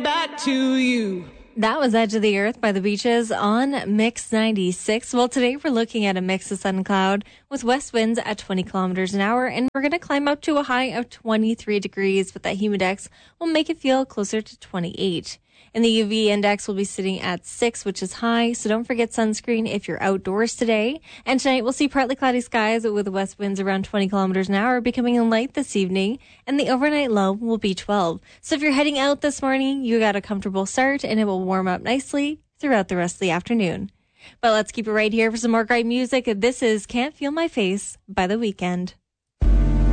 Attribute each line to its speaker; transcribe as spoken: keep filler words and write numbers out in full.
Speaker 1: back to you.
Speaker 2: That was Edge of the Earth by the Beaches on Mix ninety-six. Well, today we're looking at a mix of sun and cloud with west winds at twenty kilometers an hour, and we're going to climb up to a high of twenty-three degrees, but that humidex will make it feel closer to twenty-eight. And the U V index will be sitting at six, which is high, so don't forget sunscreen if you're outdoors today. And tonight we'll see partly cloudy skies with west winds around twenty kilometers an hour, becoming light this evening, and the overnight low will be twelve. So if you're heading out this morning, you got a comfortable start, and it will warm up nicely throughout the rest of the afternoon. But let's keep it right here for some more great music. This is Can't Feel My Face by The Weeknd.